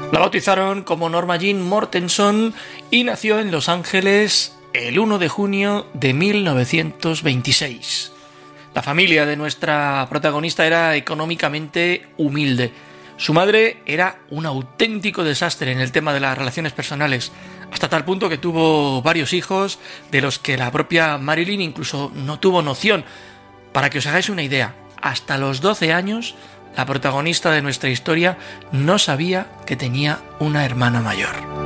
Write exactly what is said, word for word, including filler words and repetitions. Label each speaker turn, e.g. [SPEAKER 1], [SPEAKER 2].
[SPEAKER 1] La bautizaron como Norma Jean Mortenson y nació en Los Ángeles el uno de junio de mil novecientos veintiséis. La familia de nuestra protagonista era económicamente humilde. Su madre era un auténtico desastre en el tema de las relaciones personales, hasta tal punto que tuvo varios hijos de los que la propia Marilyn incluso no tuvo noción. Para que os hagáis una idea, hasta los doce años la protagonista de nuestra historia no sabía que tenía una hermana mayor.